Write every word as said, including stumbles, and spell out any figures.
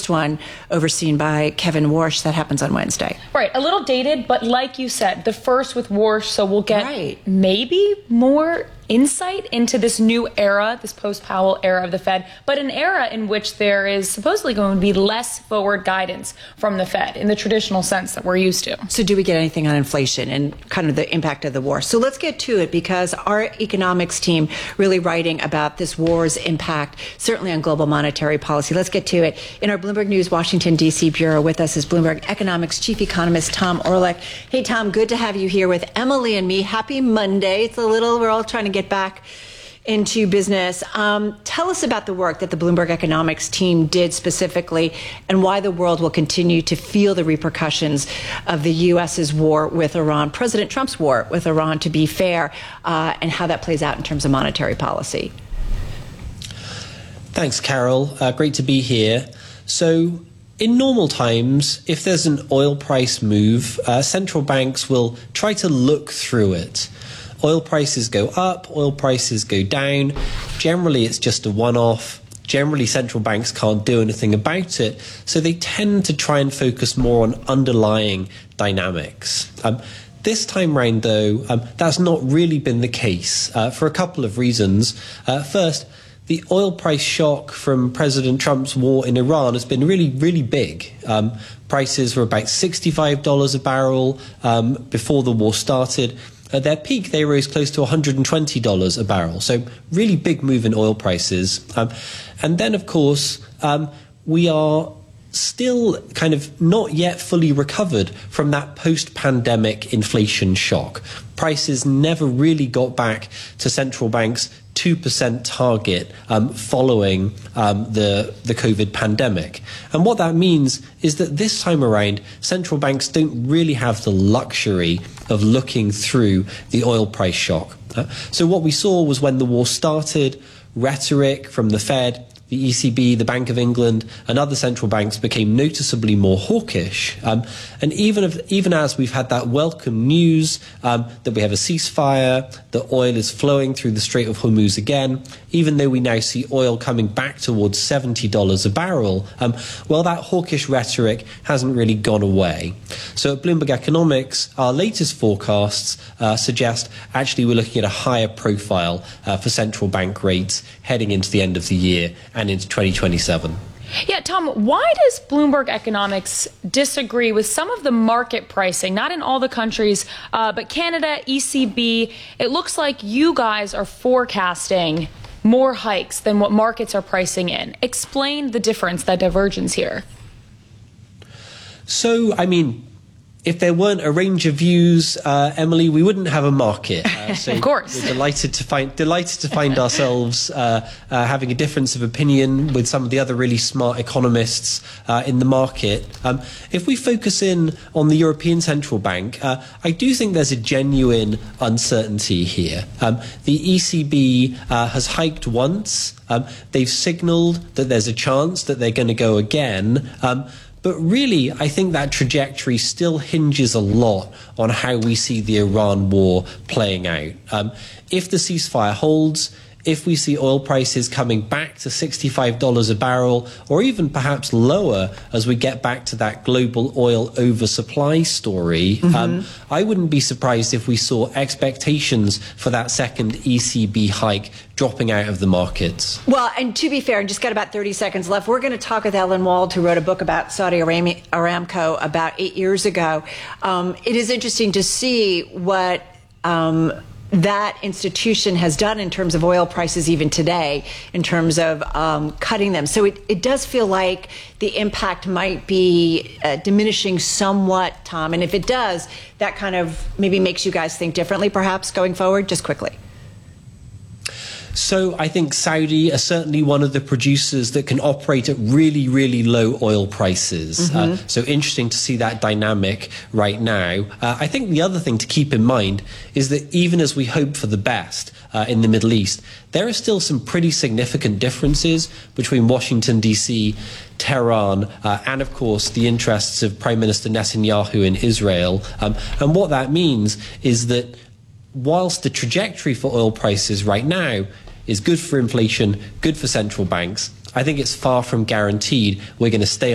first one overseen by Kevin Warsh. That happens on Wednesday. Right. A little dated, but like you said, the first with Warsh, so we'll get right. maybe more insight into this new era, this post-Powell era of the Fed, but an era in which there is supposedly going to be less forward guidance from the Fed in the traditional sense that we're used to. So do we get anything on inflation and kind of the impact of the war? So let's get to it, because our economics team really writing about this war's impact, certainly on global monetary policy. Let's get to it. In our Bloomberg News Washington, D C bureau with us is Bloomberg Economics chief economist Tom Orlik. Hey, Tom, good to have you here with Emily and me. Happy Monday. It's a little, we're all trying to get back into business. Um, tell us about the work that the Bloomberg Economics team did specifically, and why the world will continue to feel the repercussions of the U S's war with Iran, President Trump's war with Iran, to be fair, uh, and how that plays out in terms of monetary policy. Thanks, Carol. Uh, great to be here. So, in normal times, if there's an oil price move, uh, central banks will try to look through it. Oil prices go up, oil prices go down. Generally, it's just a one-off. Generally, central banks can't do anything about it, so they tend to try and focus more on underlying dynamics. Um, this time round, though, um, that's not really been the case uh, for a couple of reasons. Uh, first, the oil price shock from President Trump's war in Iran has been really, really big. Um, prices were about sixty-five dollars a barrel um, before the war started. At their peak, they rose close to one hundred twenty dollars a barrel. So really big move in oil prices. Um, and then, of course, um, we are still kind of not yet fully recovered from that post-pandemic inflation shock. Prices never really got back to central banks' two percent target um, following um, the, the COVID pandemic. And what that means is that this time around, central banks don't really have the luxury of looking through the oil price shock. Uh, so what we saw was, when the war started, rhetoric from the Fed, the E C B, the Bank of England, and other central banks became noticeably more hawkish. Um, and even if, even as we've had that welcome news um, that we have a ceasefire, that oil is flowing through the Strait of Hormuz again, even though we now see oil coming back towards seventy dollars a barrel, um, well, that hawkish rhetoric hasn't really gone away. So at Bloomberg Economics, our latest forecasts uh, suggest actually we're looking at a higher profile uh, for central bank rates heading into the end of the year and into twenty twenty-seven. Yeah, Tom, why does Bloomberg Economics disagree with some of the market pricing, not in all the countries, uh, but Canada, E C B? It looks like you guys are forecasting more hikes than what markets are pricing in. Explain the difference, that divergence here. So, I mean, if there weren't a range of views, uh, Emily, we wouldn't have a market. Uh, so of course. We're delighted to find delighted to find ourselves uh, uh, having a difference of opinion with some of the other really smart economists uh, in the market. Um, if we focus in on the European Central Bank, uh, I do think there's a genuine uncertainty here. Um, the E C B uh, has hiked once. Um, they've signalled that there's a chance that they're going to go again. Um, But really, I think that trajectory still hinges a lot on how we see the Iran war playing out. Um, if the ceasefire holds, if we see oil prices coming back to sixty-five dollars a barrel, or even perhaps lower as we get back to that global oil oversupply story, mm-hmm. um, I wouldn't be surprised if we saw expectations for that second E C B hike dropping out of the markets. Well, and to be fair, just got about thirty seconds left. We're going to talk with Ellen Wald, who wrote a book about Saudi Aramco about eight years ago. Um, it is interesting to see what um, that institution has done in terms of oil prices even today, in terms of um, cutting them. So it, it does feel like the impact might be uh, diminishing somewhat, Tom. And if it does, that kind of maybe makes you guys think differently, perhaps, going forward. Just quickly. So I think Saudi are certainly one of the producers that can operate at really, really low oil prices. Mm-hmm. Uh, so interesting to see that dynamic right now. Uh, I think the other thing to keep in mind is that even as we hope for the best uh, in the Middle East, there are still some pretty significant differences between Washington, D C, Tehran, uh, and of course the interests of Prime Minister Netanyahu in Israel. Um, and what that means is that whilst the trajectory for oil prices right now is good for inflation, good for central banks, I think it's far from guaranteed we're going to stay